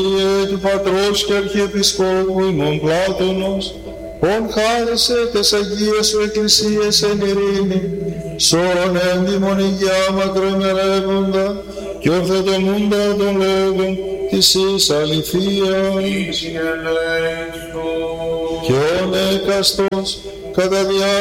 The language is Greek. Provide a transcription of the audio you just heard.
του Πατρός και Αρχιεπισκόπου ημών Πλάτωνος, ον χάρισε τες Αγίες σου Εκκλησίες εν ειρήνη, σώρον έντιμον υγειά μακροημερεύοντα και ορθοτομούντα των λόγων της εις αληθείας. Και ον έκαστος κατά